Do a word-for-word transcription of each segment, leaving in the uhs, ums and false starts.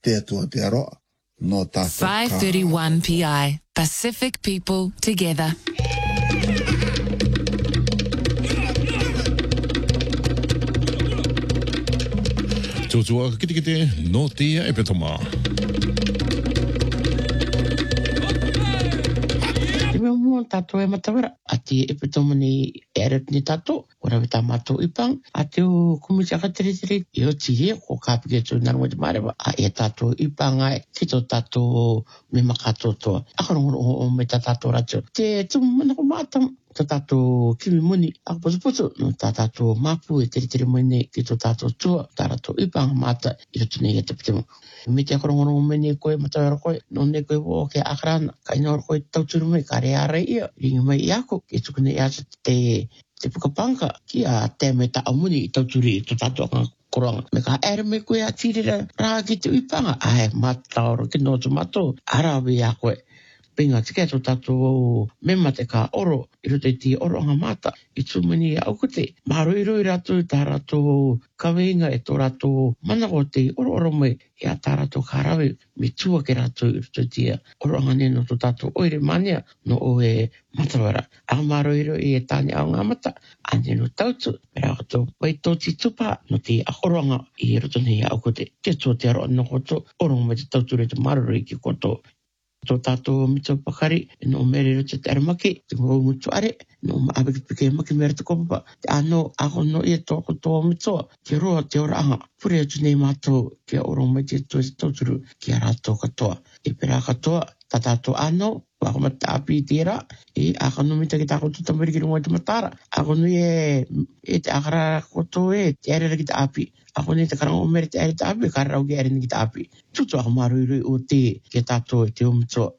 te atua te aroa. No tātou five thirty-one P I, Pacific people together. Tūtua kite kite no tia e petoma. Te mea mua tātou e matawera. A te e petoma ni eret ni tātou. Ora wita mātou ipang. A te o kumiti aka tere tere. E o tihe ko kāpike tō narunga te marewa. A e tātou ipang ai. Te tō tātou me makato toa. Aka rongo o me tā tātou rato. Te tumu mana ko mātam. Tā tātou kimi muni, ako potu potu, no tā tātou mapu e tere tere mene ki tō tātou tua, tā tātou ipanga mata i roto nei e te pitemu. Me te akorongorongo mene koe, matawera koe, no ne koe wo ke akarana, ka ina ora koe tauturu mai, ka rea ara ia, ringi mai i ako, ki tuku nei asa te, te pukapanga, ki a te me ta amuni i tauturi i tō tātou anga koronga. Me ka ere me koe a tirira rā ki te ipanga, ai mataoro ki no tu mato, arawe a koe. Pinga te kea tō tātou mema te ka oro, i roto i ti oro anga mata, i tūmani e aukute. Maro i roi rātou tā rātou kaweinga e tō rātou manako te oro oro mai, e a tā rātou kārawe, me tua ke rātou i roto i tia oro anga neno tō tātou oire mania, no o e matawara. A maro i roi e tāne au ngā mata, a neno tautu, me rā kato wai tō ti tupa, no te oro anga i roto nei e aukute. Te tō te aro anna koto, oro mai te tautu re te maroro i ki koto. Tō tātou mito pakari, no mere roto te aramaki, te ngau mutu are, no maabeki pike maki mera te kopapa, te ano ako no ia tōko tō mitoa, ke roa te ora anga, pure atu nei mātou, ke oro mai te tō te tauturu, ke a rātou katoa. E pera katoa, tā tātou ano, wako mata api i tērā, e ako no mita ki tāko tuta meri ki runga te matara, ako no e, e te akara koto e, te arera ki te api, ako ne te karango mere te ere te api, kararau ki ere ni ki te api. Tutu ako maru i rui o te, ke tātou e te umitoa.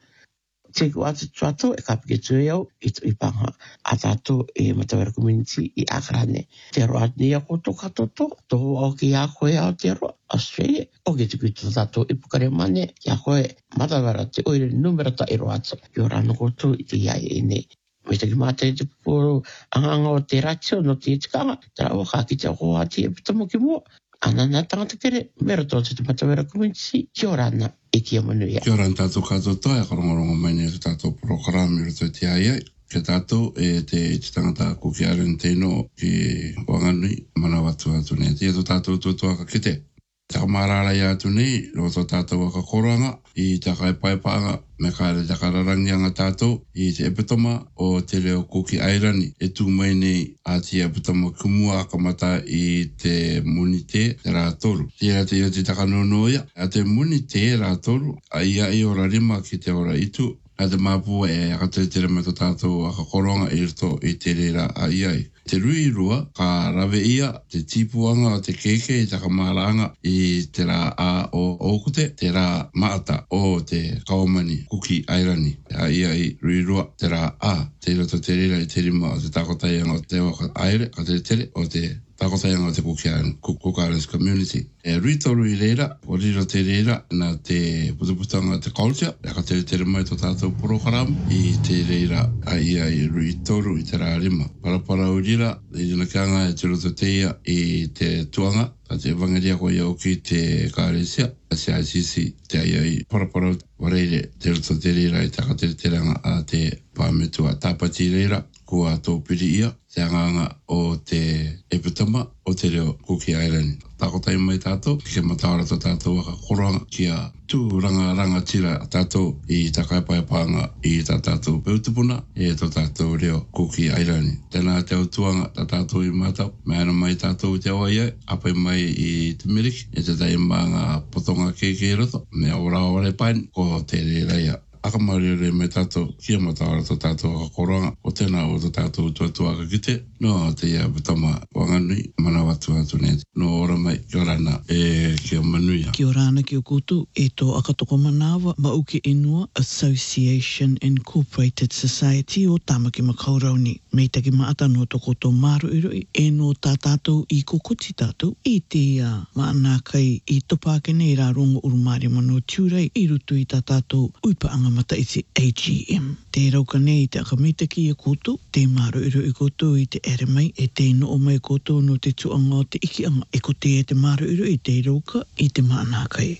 Te ku atu tuato e kapike tue au, i tu ipanga. A tātou e matawera community i akarane. Te roa ni a koto katoto, tō au ki a koe au te roa, Australia. O ke tuku i tō tātou i pukare mane, ki a koe matawera te oire numera ta i roa atu. I ora no koto i te iai e nei. Me te ki mata i te poro anganga o te ratio no te itikanga, te rao ka ki te hoa ti e pitamo ki mua. Anana tangata kere, mera tō te matawera community, ki ora ana e ki amanuia. Kia ora tātou katoto, e karongorongo mai nei te tātou programi roto te ai ai. Ke tātou e te te tangata kuki aren teino ki Wanganui, mana watu atu nei. Te tō tātou tōtua ka kite. Taka marara i atu nei, roto tātou waka koranga, i taka e paipaanga, me kāre taka rarangi anga tātou, i te epitoma o te reo kuki airani, e tū mai nei a te epitoma kumua akamata i te muni te, te rā toru. Tira te ia te taka nonoia, a te muni te rā toru, a ia i ora rima ki te ora itu, a te māpua e akatere me tō tātou aka koronga i rito i te reira a iai. Te rui rua, ka rawe ia, te tipuanga o te keke i taka maranga i te rā a o okute, te rā maata o te kaumani kuki airani. A ia i rui rua, te rā a, te roto te reira i te rima o te takotaianga o te waka aire, a te tere o te takotaianga o te Cook Islands Community. E rui toru i reira, o riro te reira, na te putuputanga te culture, e ka tere tere mai tō tātou program, i te reira a ia i rui toru i te rā rima. Parapara urira, i rina kianga e te roto te ia i te tuanga, a te wangaria ko iau ki te kāresia, a se I C C te ai ai parapara wareire te roto te reira i taka tere teranga a te pāmetua tāpati reira, kua tō piri ia, te anganga o te epitama o te reo Kuki Island. Tākotai mai tātou, ke matawara tō tātou waka koranga kia tū ranga ranga tira tātou i takaipaipanga i tā tātou peutupuna e tō tātou reo Kuki Island. Tēnā te autuanga tā tātou i mātau, me ana mai tātou te awa iai, apai mai i te Meriki, e te taimanga potonga keke roto, me aura aure pain, ko te reira akamarere me tātou kia matawara tō tātou waka koranga, o tēnā o tō tātou tuatua ka kite, no te ia putama Wanganui, mana watu atu nei. No ora mai, kia rana, e kia manuia. Kia rana ki o koutou, e tō akatoko manawa, Mauke Inua Association Incorporated Society o Tamaki Makaurauni. Mei taki maata no toko tō maru iroi, e no tā tātou i kokoti tātou, i te uh, maana kai i topake nei rā rongo urumari mano tiurei, i rutu i tā tātou uipaanga mata i te A G M. Te rauka nei te akamitaki i koutou, te maru iro i koutou i te ere mai, e te no o mai koutou no te tuanga o te ikianga, e ko te e te maru iro i te rauka i te maana kai. Ko te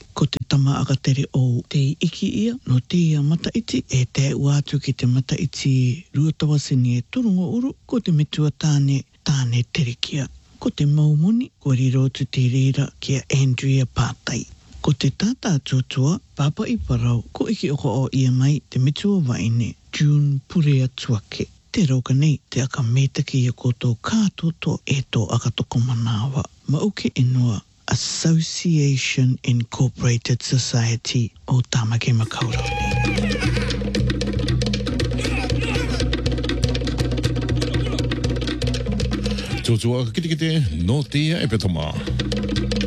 tama aka tere o te iki ia no te ia mataiti e te uatu ki te mataiti ruatawasini e turungo uru ko te metua tāne tāne terekia. Ko te maumoni ko rirotu te reira kia Andrea Pātai. Ko te tata tuatua papa i parau ko iki oko o ia mai te metua waine June Purea Tuake. Te roka nei te aka metaki ia koto kātoto e tō aka toko manawa. Mauke inua Association Incorporated Society o Tamaki Makaurau. Tōtua kite kite no te e petoma.